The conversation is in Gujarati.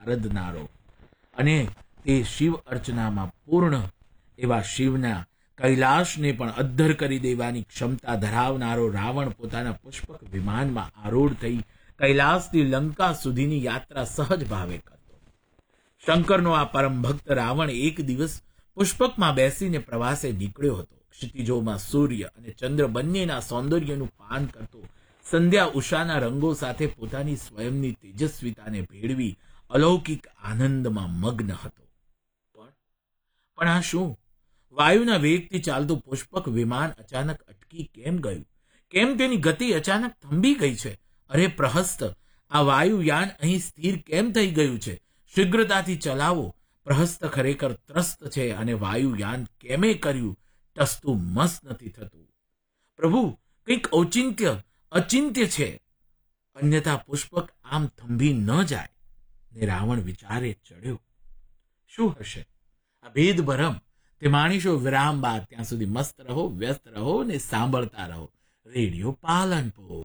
આરાધનારો અને તે શિવ અર્ચનામાં પૂર્ણ એવા શિવના કૈલાસને પણ અદ્ધર કરી દેવાની ક્ષમતા ધરાવનારો રાવણ પોતાના પુષ્પક વિમાનમાં આરૂઢ થઈ કૈલાસથી લંકા સુધીની યાત્રા સહજ ભાવે કરતો. શંકરનો આ પરમ ભક્ત રાવણ એક દિવસ પુષ્પકમાં બેસીને પ્રવાસે નીકળ્યો હતો. ક્ષિતિજોમાં સૂર્ય અને ચંદ્ર બંનેના સૌંદર્યનું પાન કરતો સંધ્યા ઉષાના રંગો સાથે પોતાની સ્વયંની તેજસ્વીતાને ભેળવી અલૌકિક આનંદમાં મગ્ન હતો. પણ આ શું? વાયુના વેગથી ચાલતું પુષ્પક વિમાન અચાનક અટકી કેમ ગયું? કેમ તેની ગતિ અચાનક થંભી ગઈ છે? અરે પ્રહસ્ત, આ વાયુયાન અહીં સ્થિર કેમ થઈ ગયું છે? શીઘ્રતાથી ચલાવો. પ્રહસ્ત ખરેખર ત્રસ્ત છે અને વાયુયાન કેમે કર્યું ટસતું મસ નથી થતું. પ્રભુ, કંઈક અચિંત્ય છે, અન્યથા પુષ્પક આમ થંભી ન જાય. ને રાવણ વિચારે ચડ્યો, શું હશે આ ભેદ ભરમ? તે માણીશો વિરામ બાદ. ત્યાં સુધી મસ્ત રહો, વ્યસ્ત રહો ને સાંભળતા રહો રેડિયો પાલનપુર.